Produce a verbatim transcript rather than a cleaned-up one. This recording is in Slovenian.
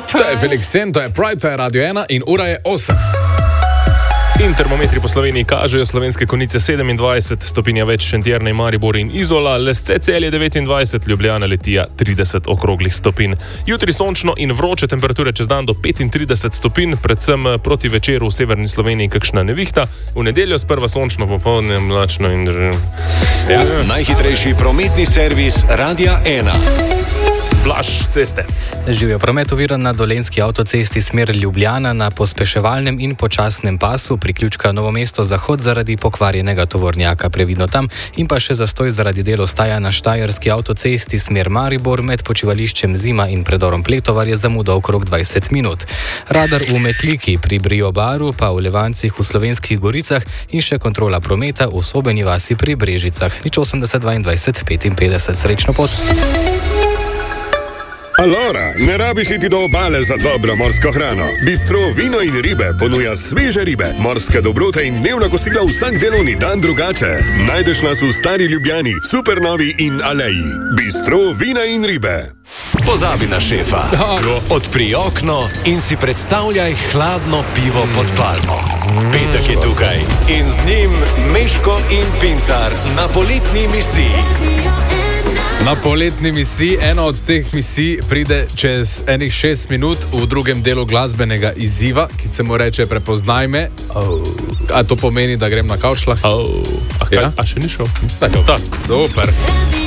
To je Felix Sen, to je Pride, to je Radio ena in ura je osem. In termometri po Sloveniji kažejo Slovenske Konjice sedemindvajset, stopinja več Šentjerne, Maribor in Izola, Lesce Celje devetindvajset, Ljubljana, Litija trideset okroglih stopinj. Jutri sončno in vroče temperature čez dan do petintrideset stopinj, predvsem proti večeru v severni Sloveniji kakšna nevihta, v nedeljo sprva sončno, popoldne mlačno in držim. Ja. Najhitrejši prometni servis Radia ena. Blaž ceste. Živijo promet oviran na Dolenjski avtocesti smer Ljubljana na pospeševalnem in počasnem pasu, priključka Novo mesto Zahod zaradi pokvarjenega tovornjaka, previdno tam, in pa še zastoj zaradi del ostaja na Štajerski avtocesti smer Maribor med počivališčem Zima in predorom Pletovar je zamuda okrog dvajset minut. Radar v Metliki pri Briobaru, pa v Levancih v Slovenskih Goricah in še kontrola prometa v Sobeni vasi pri Brežicah. Nič osemdeset dvaindvajset petinpetdeset. Srečno pot! Alora, ne rabiš iti do obale za dobro morsko hrano. Bistro Vino in ribe ponuja sveže ribe, morske dobrote in dnevna kosila vsak delovni dan drugače. Najdeš nas v Stari Ljubljani, Supernovi in Aleji. Bistro Vina in ribe. Pozabi na šefa. Odpri okno in si predstavljaj hladno pivo pod palmo. Petek je tukaj in z njim Meško in Pintar na poletni misiji. Na poletni misiji, ena od teh misij pride čez enih šest minut v drugem delu glasbenega izziva, ki se mu reče Prepoznaj me. Oh. A to pomeni, da grem na kavčlah? Oh. A, kaj, ja? A še ni šel? Tako, super.